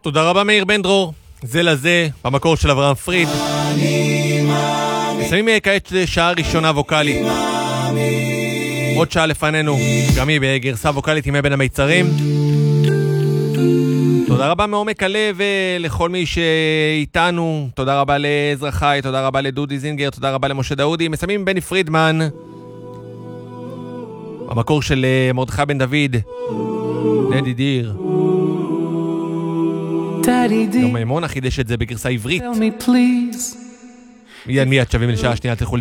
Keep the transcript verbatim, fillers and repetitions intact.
תודה רבה מאיר בן דרור. זה לזה, במקור של אברהם פריד. שמים כעת שעה ראשונה ווקלית. עוד שעה לפנינו, גם היא בגרסה ווקלית עם אבן המיצרים. תודה רבה מעומק הלב לכל מי שאיתנו. תודה רבה לעזרא חי, תודה רבה לדודי זינגר, תודה רבה למשה דאודי. מסיימים בני פרידמן, המקור של מרדכי בן דוד, דדי דיר. יום מימון חידש את זה בגרסה עברית. מיד מיד שווים לשעה שנייה, תלכו